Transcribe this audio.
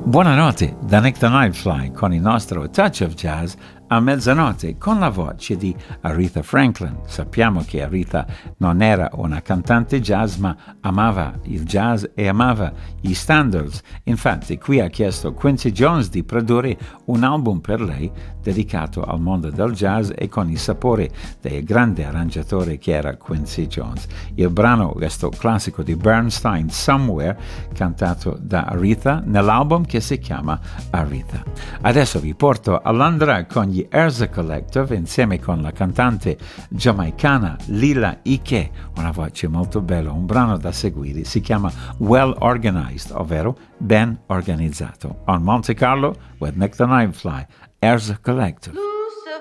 Buonanotte da Nick the Nightfly con il nostro Touch of Jazz a mezzanotte con la voce di Aretha Franklin. Sappiamo che Aretha non era una cantante jazz, ma amava il jazz e amava gli standards. Infatti qui ha chiesto Quincy Jones di produrre un album per lei dedicato al mondo del jazz e con il sapore del grande arrangiatore che era Quincy Jones. Il brano, questo classico di Bernstein, Somewhere, cantato da Aretha nell'album che si chiama Aretha. Adesso vi porto a Londra con gli Erza Collective insieme con la cantante giamaicana Lila Ike, una voce molto bella, un brano da seguire, si chiama Well Organized, ovvero ben organizzato. On Monte Carlo with Nick the Nightfly, Erza Collective.